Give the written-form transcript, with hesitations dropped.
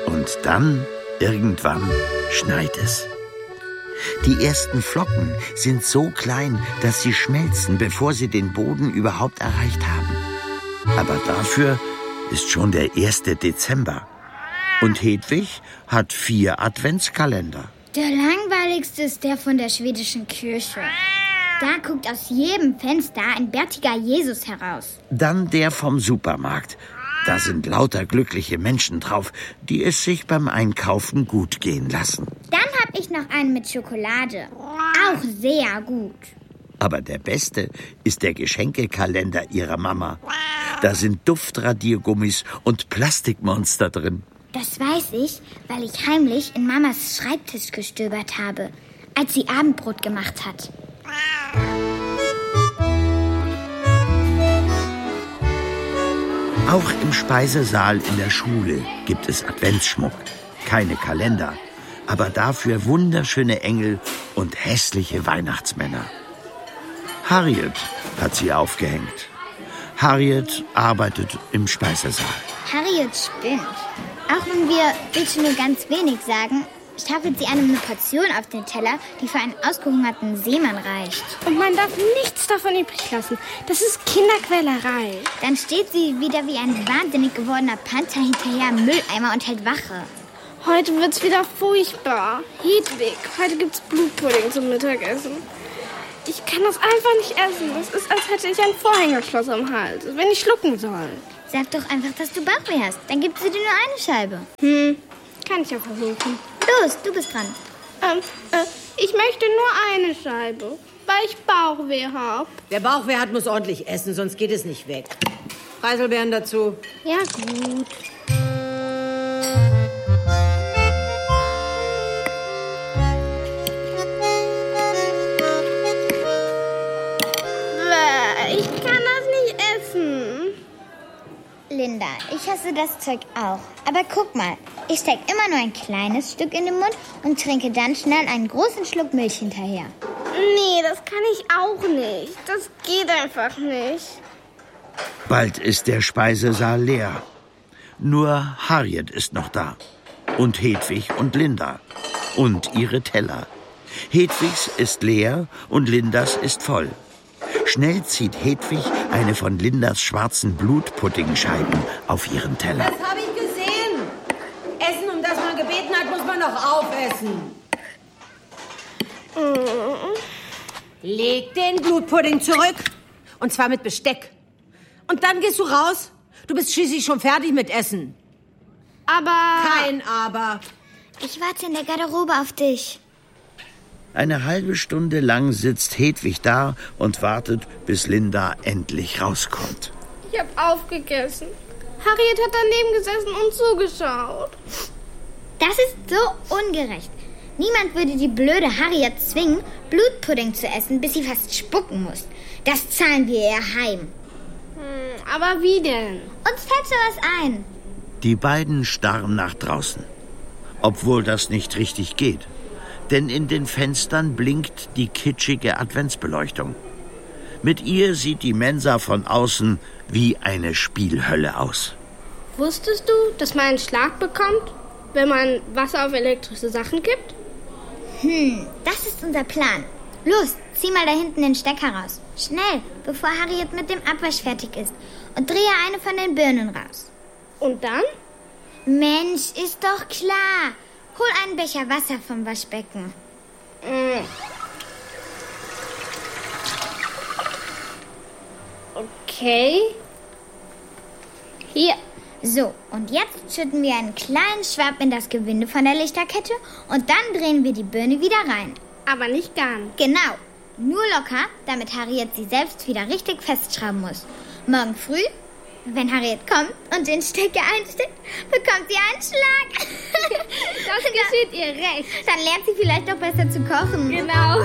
Und dann, irgendwann, schneit es. Die ersten Flocken sind so klein, dass sie schmelzen, bevor sie den Boden überhaupt erreicht haben. Aber dafür ist schon der 1. Dezember. Und Hedwig hat 4 Adventskalender. Der langweiligste ist der von der schwedischen Kirche. Da guckt aus jedem Fenster ein bärtiger Jesus heraus. Dann der vom Supermarkt. Da sind lauter glückliche Menschen drauf, die es sich beim Einkaufen gut gehen lassen. Dann habe ich noch einen mit Schokolade. Auch sehr gut. Aber der beste ist der Geschenkekalender ihrer Mama. Da sind Duftradiergummis und Plastikmonster drin. Das weiß ich, weil ich heimlich in Mamas Schreibtisch gestöbert habe, als sie Abendbrot gemacht hat. Auch im Speisesaal in der Schule gibt es Adventsschmuck. Keine Kalender, aber dafür wunderschöne Engel und hässliche Weihnachtsmänner. Harriet hat sie aufgehängt. Harriet arbeitet im Speisesaal. Harriet spinnt. Auch wenn wir bitte nur ganz wenig sagen, stapelt sie einem eine Portion auf den Teller, die für einen ausgehungerten Seemann reicht. Und man darf nichts davon übrig lassen. Das ist Kinderquälerei. Dann steht sie wieder wie ein wahnsinnig gewordener Panther hinterher am Mülleimer und hält Wache. Heute wird's wieder furchtbar. Hedwig, heute gibt's Blutpudding zum Mittagessen. Ich kann das einfach nicht essen. Das ist, als hätte ich ein Vorhängerschloss am Hals, wenn ich schlucken soll. Sag doch einfach, dass du Bauchweh hast. Dann gibt sie dir nur eine Scheibe. Kann ich ja versuchen. Los, du bist dran. Ich möchte nur eine Scheibe, weil ich Bauchweh habe. Wer Bauchweh hat, muss ordentlich essen, sonst geht es nicht weg. Preiselbeeren dazu. Ja, gut. Ich kann das nicht essen. Linda, ich hasse das Zeug auch. Aber guck mal, ich steck immer nur ein kleines Stück in den Mund und trinke dann schnell einen großen Schluck Milch hinterher. Nee, das kann ich auch nicht. Das geht einfach nicht. Bald ist der Speisesaal leer. Nur Harriet ist noch da. Und Hedwig und Linda. Und ihre Teller. Hedwigs ist leer und Lindas ist voll. Schnell zieht Hedwig eine von Lindas schwarzen Blutpuddingscheiben auf ihren Teller. Das habe ich gesehen. Essen, um das man gebeten hat, muss man noch aufessen. Leg den Blutpudding zurück. Und zwar mit Besteck. Und dann gehst du raus. Du bist schließlich schon fertig mit Essen. Aber... Kein Aber. Ich warte in der Garderobe auf dich. Eine halbe Stunde lang sitzt Hedwig da und wartet, bis Linda endlich rauskommt. Ich habe aufgegessen. Harriet hat daneben gesessen und zugeschaut. Das ist so ungerecht. Niemand würde die blöde Harriet zwingen, Blutpudding zu essen, bis sie fast spucken muss. Das zahlen wir ihr heim. Aber wie denn? Uns fällt sowas ein. Die beiden starren nach draußen. Obwohl das nicht richtig geht. Denn in den Fenstern blinkt die kitschige Adventsbeleuchtung. Mit ihr sieht die Mensa von außen wie eine Spielhölle aus. Wusstest du, dass man einen Schlag bekommt, wenn man Wasser auf elektrische Sachen kippt? Das ist unser Plan. Los, zieh mal da hinten den Stecker raus. Schnell, bevor Harriet mit dem Abwasch fertig ist. Und drehe eine von den Birnen raus. Und dann? Mensch, ist doch klar. Hol einen Becher Wasser vom Waschbecken. Okay. Hier. So, und jetzt schütten wir einen kleinen Schwapp in das Gewinde von der Lichterkette und dann drehen wir die Birne wieder rein. Aber nicht ganz. Genau, nur locker, damit Harriet sie selbst wieder richtig festschrauben muss. Morgen früh, wenn Harriet kommt und den Stecker einsteckt, bekommt sie einen Schlag. Das geschieht ihr recht. Dann lernt sie vielleicht auch besser zu kochen. Genau.